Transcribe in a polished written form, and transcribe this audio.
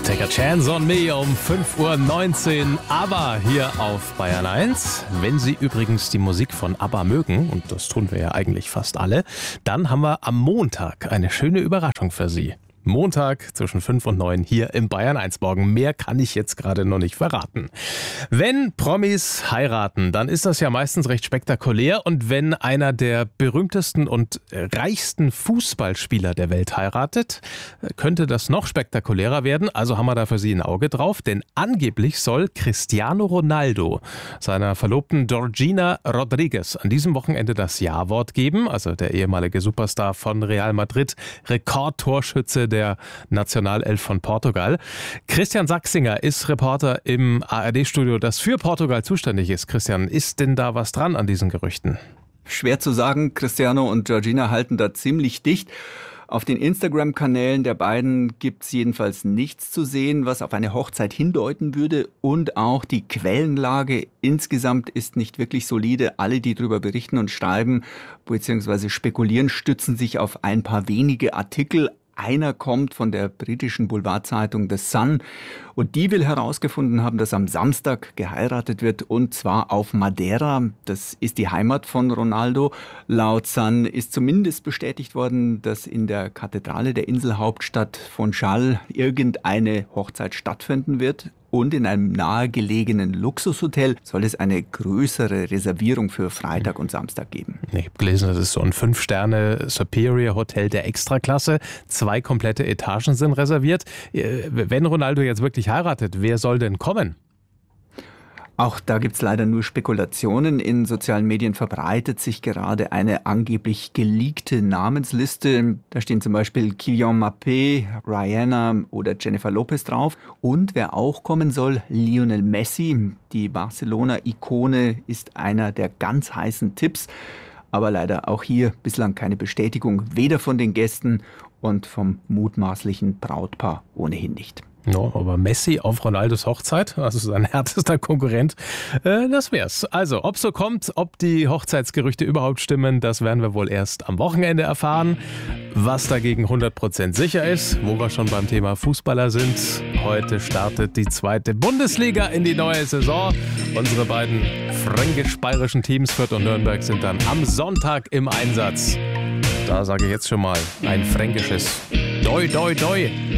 Take a Chance on Me um 5:19 Uhr, ABBA hier auf Bayern 1. Wenn Sie übrigens die Musik von ABBA mögen, und das tun wir ja eigentlich fast alle, dann haben wir am Montag eine schöne Überraschung für Sie. Montag zwischen 5 und 9 hier im Bayern 1 Morgen. Mehr kann ich jetzt gerade noch nicht verraten. Wenn Promis heiraten, dann ist das ja meistens recht spektakulär. Und wenn einer der berühmtesten und reichsten Fußballspieler der Welt heiratet, könnte das noch spektakulärer werden. Also haben wir da für Sie ein Auge drauf. Denn angeblich soll Cristiano Ronaldo seiner Verlobten Georgina Rodriguez an diesem Wochenende das Ja-Wort geben. Also der ehemalige Superstar von Real Madrid, Rekordtorschütze der Nationalelf von Portugal. Christian Sachsinger ist Reporter im ARD-Studio, das für Portugal zuständig ist. Christian, ist denn da was dran an diesen Gerüchten? Schwer zu sagen. Cristiano und Georgina halten da ziemlich dicht. Auf den Instagram-Kanälen der beiden gibt es jedenfalls nichts zu sehen, was auf eine Hochzeit hindeuten würde. Und auch die Quellenlage insgesamt ist nicht wirklich solide. Alle, die darüber berichten und schreiben bzw. spekulieren, stützen sich auf ein paar wenige Artikel. Einer kommt von der britischen Boulevardzeitung The Sun und die will herausgefunden haben, dass am Samstag geheiratet wird und zwar auf Madeira. Das ist die Heimat von Ronaldo. Laut Sun ist zumindest bestätigt worden, dass in der Kathedrale der Inselhauptstadt Funchal irgendeine Hochzeit stattfinden wird. Und in einem nahegelegenen Luxushotel soll es eine größere Reservierung für Freitag und Samstag geben. Ich habe gelesen, das ist so ein 5-Sterne-Superior-Hotel der Extraklasse. 2 komplette Etagen sind reserviert. Wenn Ronaldo jetzt wirklich heiratet, wer soll denn kommen? Auch da gibt's leider nur Spekulationen. In sozialen Medien verbreitet sich gerade eine angeblich geleakte Namensliste. Da stehen zum Beispiel Kylian Mbappé, Rihanna oder Jennifer Lopez drauf. Und wer auch kommen soll, Lionel Messi. Die Barcelona-Ikone ist einer der ganz heißen Tipps. Aber leider auch hier bislang keine Bestätigung, weder von den Gästen und vom mutmaßlichen Brautpaar ohnehin nicht. Ja, aber Messi auf Ronaldos Hochzeit, also sein härtester Konkurrent, das wär's. Also, ob so kommt, ob die Hochzeitsgerüchte überhaupt stimmen, das werden wir wohl erst am Wochenende erfahren. Was dagegen 100% sicher ist, wo wir schon beim Thema Fußballer sind, heute startet die 2. Bundesliga in die neue Saison. Unsere beiden fränkisch-bayerischen Teams, Fürth und Nürnberg, sind dann am Sonntag im Einsatz. Da sage ich jetzt schon mal ein fränkisches Doi, Doi, Doi.